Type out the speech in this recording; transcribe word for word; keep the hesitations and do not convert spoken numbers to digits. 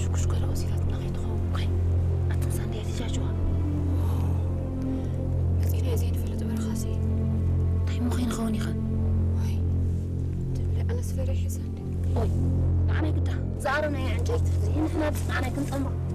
شكوش قال وسيلتنا غير تخوقي أتصل لي تجاجوا أنا زين فلت برخاسي طيب مو خين خوني خن وي أنا سفري حسن وي أنا قد زارنا يا عن جيت زين إحنا بس أنا كنت أمر